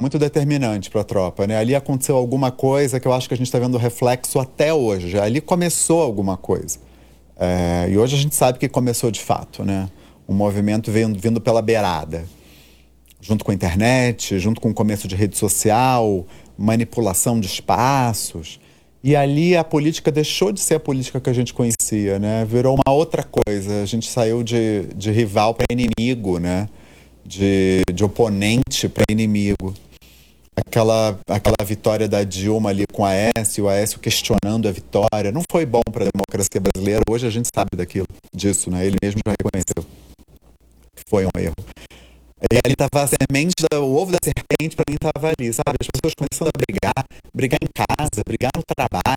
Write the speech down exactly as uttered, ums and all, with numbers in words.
muito determinante para a tropa, né? Ali aconteceu alguma coisa que eu acho que a gente está vendo reflexo até hoje. Ali começou alguma coisa. É, e hoje a gente sabe que começou de fato, né? Um movimento vindo, vindo pela beirada, junto com a internet, junto com o começo de rede social, manipulação de espaços. E ali a política deixou de ser a política que a gente conhecia, né? Virou uma outra coisa. A gente saiu de, de rival para inimigo, né? De, de oponente para inimigo. Aquela, aquela vitória da Dilma ali com a Aécio, o Aécio questionando a vitória, não foi bom para a democracia brasileira. Hoje a gente sabe daquilo, disso, né? Ele mesmo já reconheceu que foi um erro. E ali tava a semente, da, o ovo da serpente para mim tava ali, sabe? As pessoas começando a brigar, brigar em casa, brigar no trabalho,